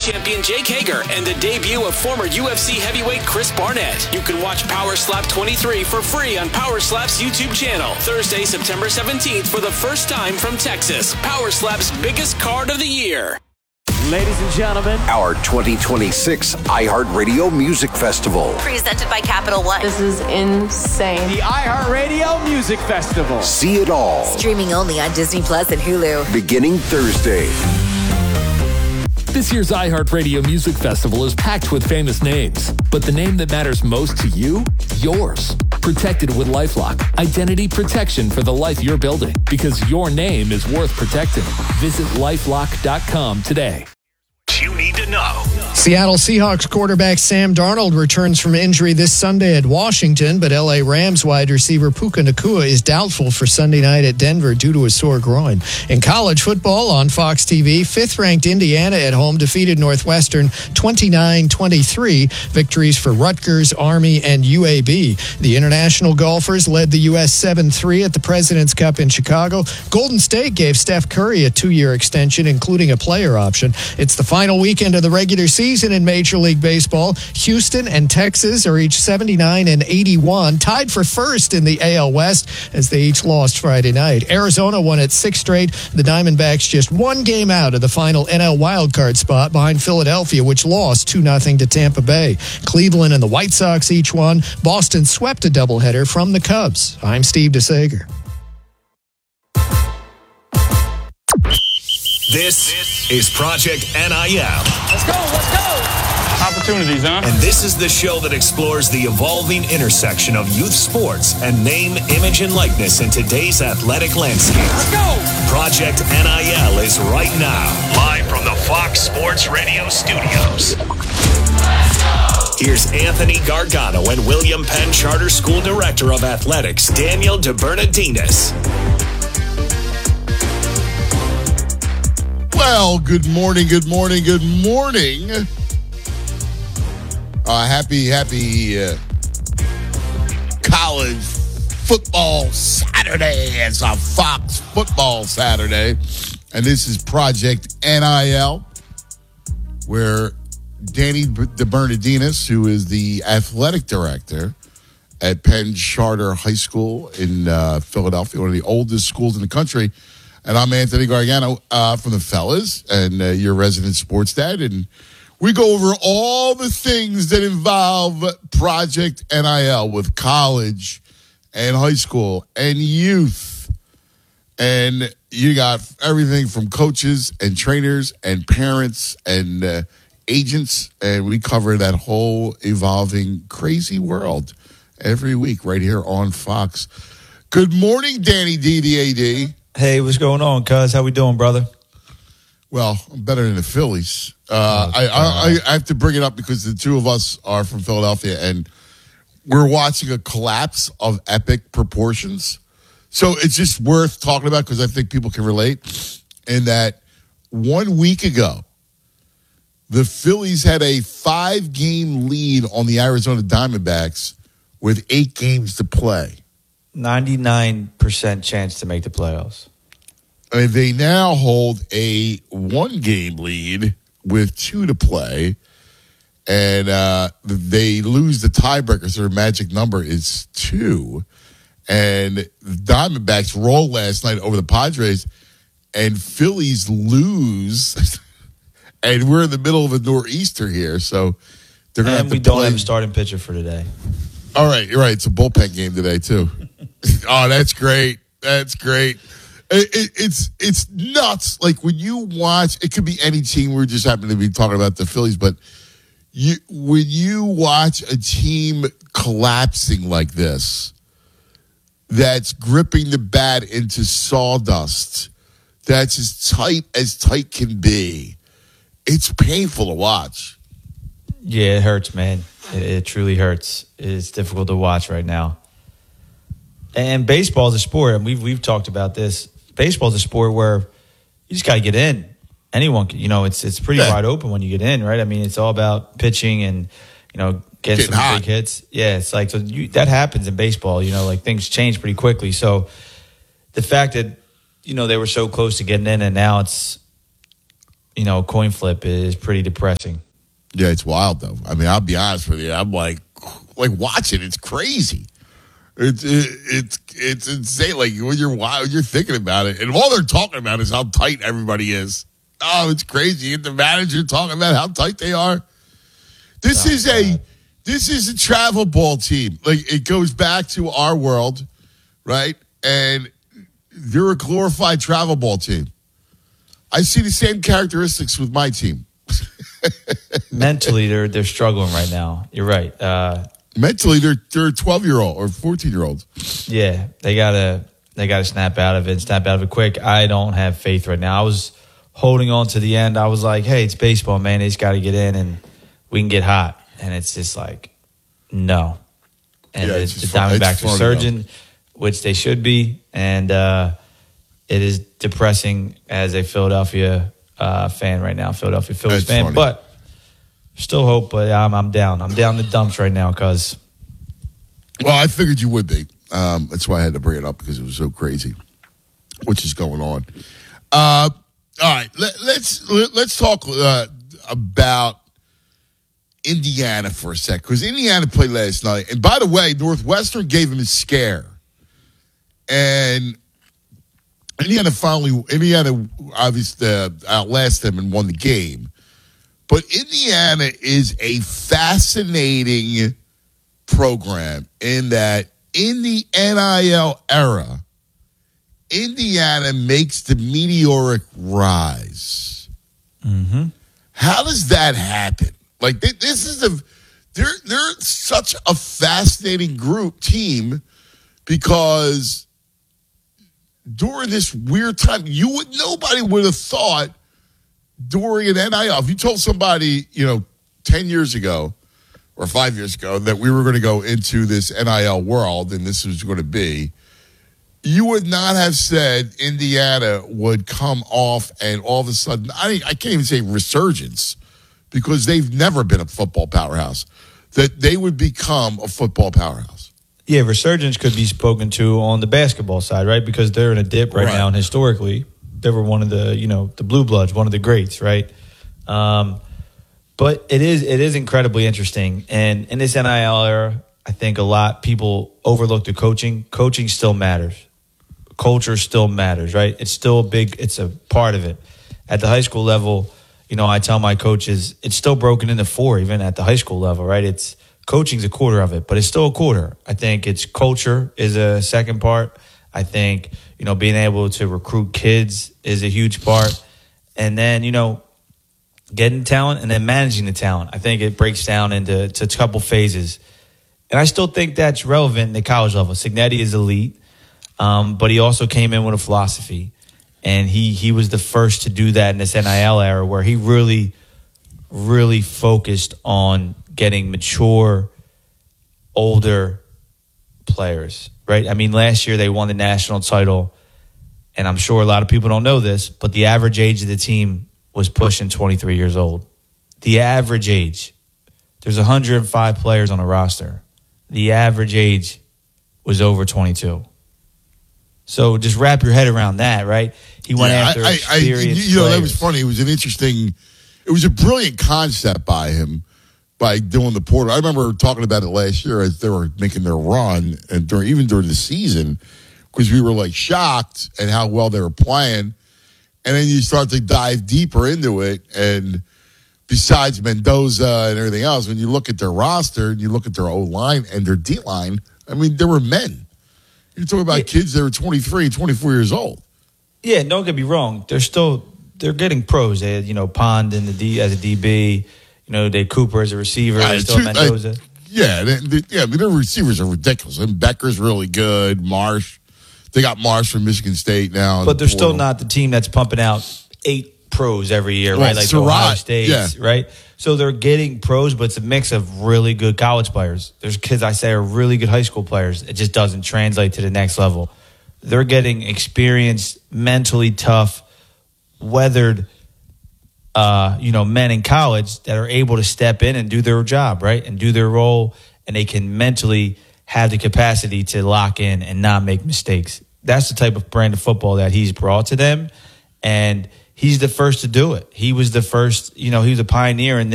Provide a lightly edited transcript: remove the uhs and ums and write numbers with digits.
champion Jake Hager and the debut of former UFC heavyweight Chris Barnett. You can watch Power Slap 23 for free on Power Slap's YouTube channel. Thursday, September 17th for the first time from Texas. Power Slap's biggest card of the year. Ladies and gentlemen, our 2026 iHeartRadio Music Festival. Presented by Capital One. This is insane. The iHeartRadio Music Festival. See it all. Streaming only on Disney Plus and Hulu. Beginning Thursday. This year's iHeartRadio Music Festival is packed with famous names, but the name that matters most to you? Yours. Protected with LifeLock. Identity protection for the life you're building, because your name is worth protecting. Visit LifeLock.com today. You need to know. Seattle Seahawks quarterback Sam Darnold returns from injury this Sunday at Washington, but LA Rams wide receiver Puka Nacua is doubtful for Sunday night at Denver due to a sore groin. In college football on Fox TV, fifth-ranked Indiana at home defeated Northwestern 29-23. Victories for Rutgers, Army, and UAB. The international golfers led the U.S. 7-3 at the President's Cup in Chicago. Golden State gave Steph Curry a 2-year extension, including a player option. It's the final weekend of the regular season in Major League Baseball. Houston and Texas are each 79 and 81, tied for first in the AL West as they each lost Friday night. Arizona won its sixth straight. The Diamondbacks just one game out of the final NL wildcard spot behind Philadelphia, which lost 2-0 to Tampa Bay. Cleveland and the White Sox each won. Boston swept a doubleheader from the Cubs. I'm Steve DeSager. This is Project NIL. let's go. Opportunities, huh? And this is the show that explores the evolving intersection of youth sports and name, image, and likeness in today's athletic landscape. Let's go. Project NIL is right now, live from the Fox Sports Radio studios. Here's Anthony Gargano and William Penn Charter School Director of Athletics, Daniel DeBernardinis. Well, good morning. Happy college football Saturday. It's a Fox Football Saturday. And this is Project NIL, where Danny DeBernardinis, who is the athletic director at Penn Charter High School in Philadelphia, one of the oldest schools in the country, and I'm Anthony Gargano from the Fellas and your resident sports dad. And we go over all the things that involve Project NIL with college and high school and youth. And you got everything from coaches and trainers and parents and agents. And we cover that whole evolving crazy world every week right here on Fox. Good morning, Danny D, the AD. Hey, what's going on, cuz? How we doing, brother? Well, I'm better than the Phillies. I have to bring it up because the two of us are from Philadelphia, and we're watching a collapse of epic proportions. So it's just worth talking about because I think people can relate. In that 1 week ago, the Phillies had a 5-game lead on the Arizona Diamondbacks with 8 games to play. 99% chance to make the playoffs. I mean, they now hold a 1-game lead with 2 to play, and they lose the tiebreaker, so their magic number is 2. And the Diamondbacks roll last night over the Padres, and Phillies lose, and we're in the middle of a nor'easter here, so they're going to have to we don't have a starting pitcher for today. All right, you're right. It's a bullpen game today, too. Oh, that's great. It's nuts. Like when you watch, it could be any team. We just happen to be talking about the Phillies, but when you watch a team collapsing like this, that's gripping the bat into sawdust, that's as tight can be, it's painful to watch. Yeah, it hurts, man. It truly hurts. It's difficult to watch right now. And baseball is a sport, and we've talked about this. Baseball is a sport where you just got to get in. Anyone can, it's pretty wide open when you get in, right? I mean, it's all about pitching and, getting some hot. big hits. Yeah, it's like, that happens in baseball, like things change pretty quickly. So the fact that, they were so close to getting in and now it's coin flip is pretty depressing. Yeah, it's wild though. I mean, I'll be honest with you. I'm like watch it. It's crazy. It's insane. Like when you're thinking about it, and all they're talking about is how tight everybody is. Oh, it's crazy. And the manager talking about how tight they are. This is a travel ball team. Like it goes back to our world, right? And they're a glorified travel ball team. I see the same characteristics with my team. Mentally, they're struggling right now. You're right. Mentally, they're a 12-year-old or 14-year-old. Yeah, they gotta snap out of it and snap out of it quick. I don't have faith right now. I was holding on to the end. I was like, hey, it's baseball, man. They just got to get in and we can get hot. And it's just like, no. And the Diamondbacks are surging, which they should be. And it is depressing as a Philadelphia fan right now, Philadelphia Phillies fan. Funny. But still hope, but I'm down. I'm down the dumps right now because. Well, I figured you would be. That's why I had to bring it up because it was so crazy, which is going on. All right, let's talk about Indiana for a sec, because Indiana played last night. And by the way, Northwestern gave him a scare. And Indiana obviously outlasted them and won the game. But Indiana is a fascinating program in that in the NIL era, Indiana makes the meteoric rise. Mm-hmm. How does that happen? Like this is they're such a fascinating team, because during this weird time, nobody would have thought during an NIL, if you told somebody 10 years ago or 5 years ago that we were going to go into this NIL world and this was going to be, you would not have said Indiana would come off and all of a sudden, I can't even say resurgence, because they've never been a football powerhouse, that they would become a football powerhouse. Yeah, resurgence could be spoken to on the basketball side, right? Because they're in a dip right now, and historically, they were one of the, the blue bloods, one of the greats, right? But it is incredibly interesting. And in this NIL era, I think a lot people overlook the coaching. Coaching still matters. Culture still matters, right? It's still it's a part of it. At the high school level, I tell my coaches, it's still broken into 4, even at the high school level, right? Coaching's a quarter of it, but it's still a quarter. I think it's culture is a second part. I think, being able to recruit kids is a huge part. And then, getting talent and then managing the talent. I think it breaks down into a couple phases. And I still think that's relevant at the college level. Cignetti is elite, but he also came in with a philosophy. And he was the first to do that in this NIL era, where he really, really focused on getting mature, older players, right? I mean, last year they won the national title, and I'm sure a lot of people don't know this, but the average age of the team was pushing 23 years old. The average age. There's 105 players on the roster. The average age was over 22. So just wrap your head around that, right? He went after experienced players. That was funny. It was a brilliant concept by him, by doing the portal. I remember talking about it last year as they were making their run, and even during the season, because we were shocked at how well they were playing. And then you start to dive deeper into it, and besides Mendoza and everything else, when you look at their roster and you look at their O-line and their D-line, I mean, there were men. You're talking about kids that were 23, 24 years old. Yeah, don't get me wrong. They're getting pros. They had, Pond as a DB, Dave Cooper as a receiver. They still have Mendoza. Their receivers are ridiculous. And Becker's really good. Marsh. They got Marsh from Michigan State now. But they're still not the team that's pumping out 8 pros every year, right? Like Ohio State, right? So they're getting pros, but it's a mix of really good college players. There's kids I say are really good high school players. It just doesn't translate to the next level. They're getting experienced, mentally tough, weathered, men in college that are able to step in and do their job, right? And do their role, and they can mentally have the capacity to lock in and not make mistakes. That's the type of brand of football that he's brought to them. And he's the first to do it. He was the first, he was a pioneer. And